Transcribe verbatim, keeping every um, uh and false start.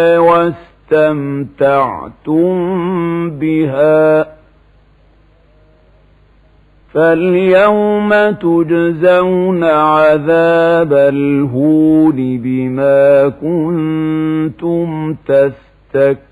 واستمتعتم بها فاليوم تجزون عذاب الهون بما كنتم تستكبرون